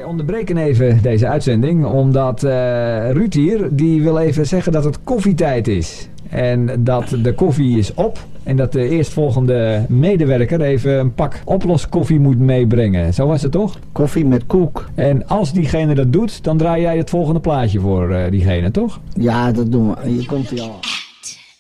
onderbreken even deze uitzending, omdat Ruud hier, die wil even zeggen dat het koffietijd is. En dat de koffie is op en dat de eerstvolgende medewerker even een pak oploskoffie moet meebrengen. Zo was het toch? Koffie met koek. En als diegene dat doet, dan draai jij het volgende plaatje voor diegene, toch? Ja, dat doen we. Hier komt hij al.